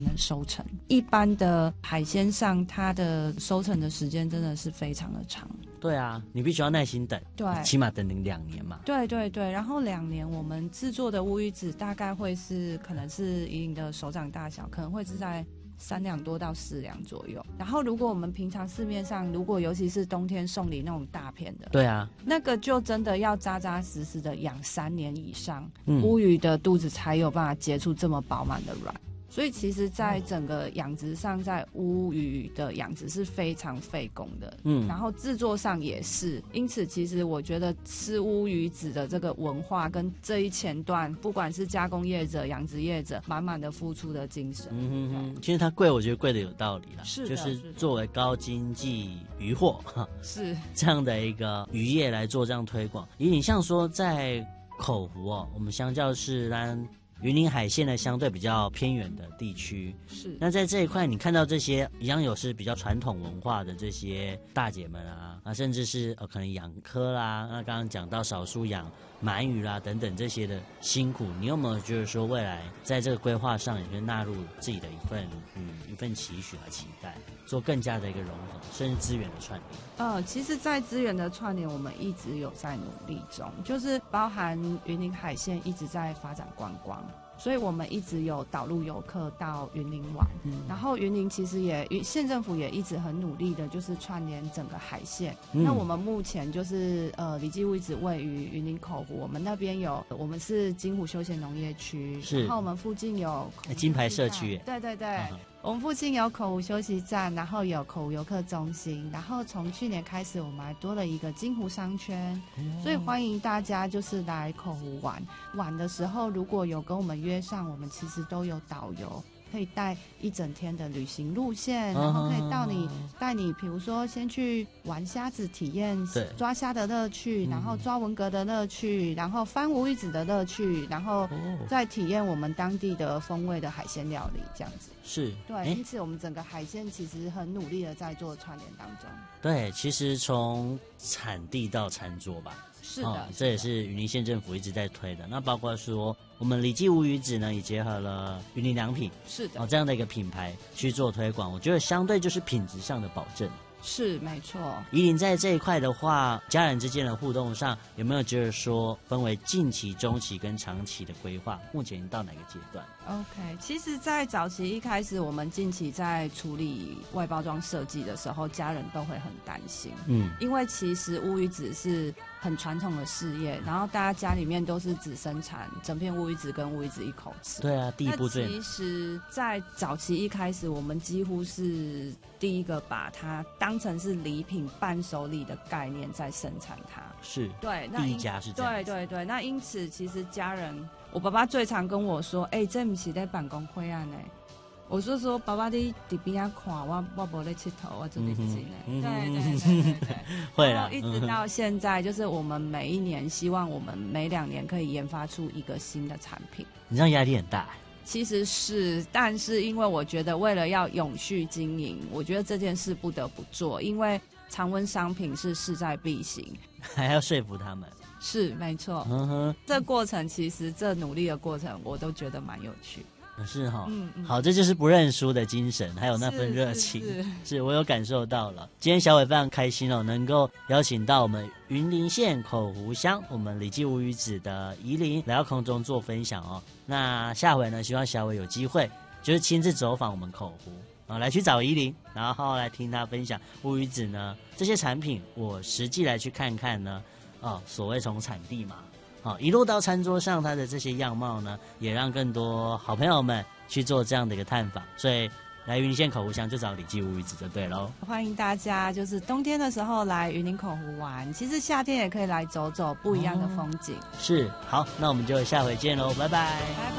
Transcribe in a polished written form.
能收成。一般的海鲜上，它的收成的时间真的是非常的长。 对啊，你必须要耐心等， 对， 起码等2年嘛。 对对对，然后2年我们制作的乌鱼子大概会是可能是以你的手掌大小，可能会是在3两多到4两左右。然后如果我们平常市面上，如果尤其是冬天送礼那种大片的， 对啊， 那个就真的要扎扎实实的养3年以上，乌鱼的肚子才有办法结出这么饱满的卵。所以其实在整个养殖上，在乌鱼的养殖是非常费工的，然后制作上也是。因此其实我觉得吃乌鱼子的这个文化跟这一前段，不管是加工业者、养殖业者，满满的付出的精神。 其实它贵，我觉得贵的有道理啦， 是的， 就是作为高经济渔获是这样的一个渔业来做这样推广。你像说在口湖我们相较是云林海线的相对比较偏远的地区， 是。 那在这一块，你看到这些一样有是比较传统文化的这些大姐们甚至是可能养科啦，那刚刚讲到少数养鳗鱼啦等等这些的辛苦，你有没有觉得说未来在这个规划上也会纳入自己的一份期许和期待，做更加的一个融合，甚至资源的串联？ 其实在资源的串联我们一直有在努力中，就是包含云林海线一直在发展观光，所以我们一直有导入游客到云林玩，然后云林其实县政府也一直很努力的就是串联整个海线。那我们目前就是李记乌鱼子位于云林口湖，我们那边我们是金湖休闲农业区，然后我们附近有金牌社区， 对对对，我们附近有口湖休息站，然后有口湖游客中心，然后从去年开始我们还多了一个金湖商圈，所以欢迎大家就是来口湖玩的时候，如果有跟我们约上，我们其实都有导游可以带1整天的旅行路线，然后可以带你比如说先去玩虾子，体验抓虾的乐趣，然后抓文蛤的乐趣，然后翻乌鱼子的乐趣，然后再体验我们当地的风味的海鲜料理，这样子。 是， 对，因此我们整个海鲜其实很努力的在做串联当中。 对，其实从产地到餐桌吧， 是的， 这也是云林县政府一直在推的。那包括说我们李记乌鱼子呢，也结合了云林良品， 是的， 这样的一个品牌去做推广，我觉得相对就是品质上的保证。 是没错。 宜林在这一块的话，家人之间的互动上有没有觉得说分为近期、中期跟长期的规划？目前到哪个阶段 ？OK， 其实在早期一开始，我们近期在处理外包装设计的时候，家人都会很担心，因为其实乌鱼子是很传统的事业，然后大家家里面都是只生产整片乌鱼子跟乌鱼子一口吃。 对啊，第一步最。 其实在早期一开始，我们几乎是第一个把它当成是礼品伴手礼的概念在生产它。 是， 对， 第一家是这样。 对对对，那因此其实家人，我爸爸最常跟我说，这不是在办公会案呢。我是说，爸爸你在边仔看我没在佚佗，我真的真的，对， 会啦， 一直到现在，就是我们每一年希望我们每2年可以研发出一个新的产品。 你这样压力很大。 其实是，但是因为我觉得为了要永续经营，我觉得这件事不得不做，因为常温商品是势在必行， 还要说服他们。 是没错，这过程其实这努力的过程，我都觉得蛮有趣。 是哈，好，这就是不认输的精神，还有那份热情，是我有感受到了。今天小伟非常开心能够邀请到我们云林县口湖乡我们李记乌鱼子的宜林来到空中做分享那下回呢，希望小伟有机会就是亲自走访我们口湖来去找宜林，然后来听他分享乌鱼子呢这些产品，我实际来去看看呢，所谓从产地嘛。一路到餐桌上，它的这些样貌呢，也让更多好朋友们去做这样的一个探访。所以来云林县口湖乡就找李记乌鱼子就对咯。 欢迎大家就是冬天的时候来云林口湖玩，其实夏天也可以来走走不一样的风景。 是，好，那我们就下回见咯，拜拜。 拜拜。